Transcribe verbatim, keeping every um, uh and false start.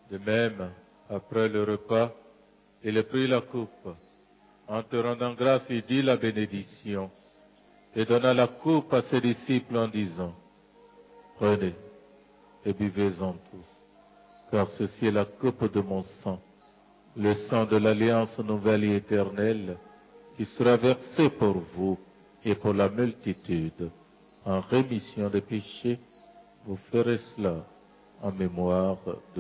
De même, après le repas, il prit la coupe. En te rendant grâce, il dit la bénédiction et donna la coupe à ses disciples en disant, « Prenez et buvez-en tous, car ceci est la coupe de mon sang, le sang de l'alliance nouvelle et éternelle, qui sera versé pour vous et pour la multitude, en rémission des péchés. Vous ferez cela en mémoire de moi. »